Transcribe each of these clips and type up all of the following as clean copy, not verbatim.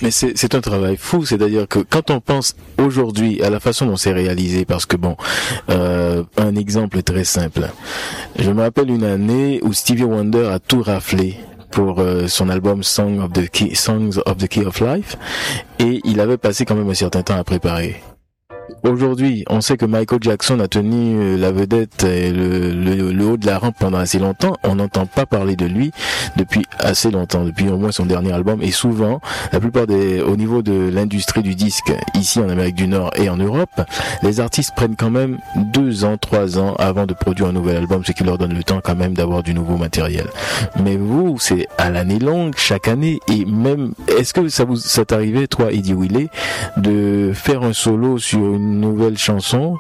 Mais c'est un travail fou, c'est-à-dire que quand on pense aujourd'hui à la façon dont c'est réalisé, parce que bon, un exemple très simple. Je me rappelle une année où Stevie Wonder a tout raflé pour son album Songs of the Key of Life, et il avait passé quand même un certain temps à préparer. Aujourd'hui, on sait que Michael Jackson a tenu la vedette et le haut de la rampe pendant assez longtemps. On n'entend pas parler de lui depuis assez longtemps, depuis au moins son dernier album. Et souvent, la plupart au niveau de l'industrie du disque, ici en Amérique du Nord et en Europe, les artistes prennent quand même 2 ans, 3 ans avant de produire un nouvel album, ce qui leur donne le temps quand même d'avoir du nouveau matériel. Mais vous, c'est à l'année longue, chaque année, et même, est-ce que ça t'est arrivé, toi, Eddy Willy, de faire un solo sur une nouvelle chanson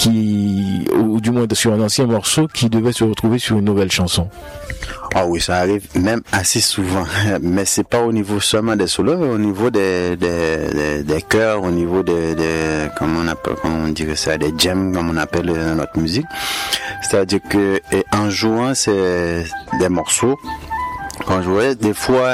ou du moins sur un ancien morceau qui devait se retrouver sur une nouvelle chanson? Ah oui, ça arrive même assez souvent, mais c'est pas au niveau seulement des solos, mais au niveau des chœurs, au niveau comment on dirait ça, des jams, comme on appelle dans notre musique. C'est-à-dire que en jouant des morceaux, quand je jouais, des fois,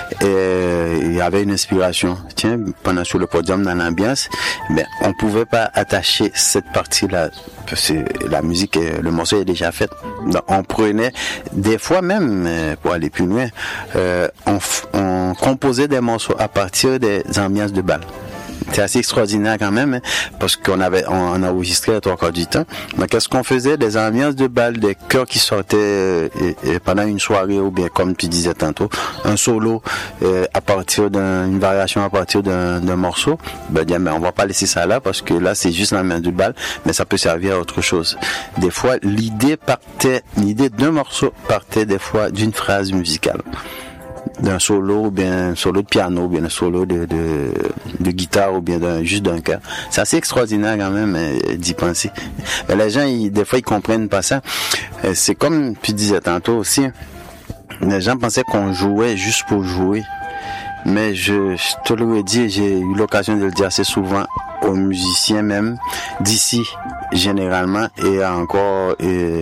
il y avait une inspiration. Tiens, pendant sur le podium, dans l'ambiance, mais on pouvait pas attacher cette partie-là. Parce que la musique, le morceau est déjà fait. Donc, on prenait, des fois même, pour aller plus loin, on composait des morceaux à partir des ambiances de bal. C'est assez extraordinaire quand même, hein, parce qu'on enregistrait 3/4 du temps. Mais qu'est-ce qu'on faisait? Des ambiances de bal, des chœurs qui sortaient pendant une soirée, ou bien comme tu disais tantôt, un solo à partir une variation à partir d'un morceau. Ben on va pas laisser ça là, parce que là c'est juste l'ambiance du bal, mais ça peut servir à autre chose. Des fois l'idée d'un morceau partait des fois d'une phrase musicale, d'un solo, ou bien un solo de piano, ou bien un solo de guitare, ou bien juste d'un chœur. C'est assez extraordinaire quand même d'y penser. Mais les gens, des fois, ils comprennent pas ça. C'est comme tu disais tantôt aussi, les gens pensaient qu'on jouait juste pour jouer. Mais je te l'ai dit, j'ai eu l'occasion de le dire assez souvent aux musiciens même d'ici généralement, et encore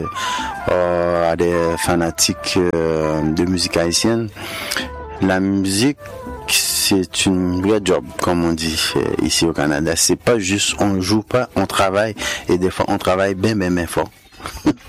à des fanatiques de musique haïtienne. La musique, c'est une vraie job, comme on dit ici au Canada. C'est pas juste on joue pas, on travaille, et des fois on travaille bien fort.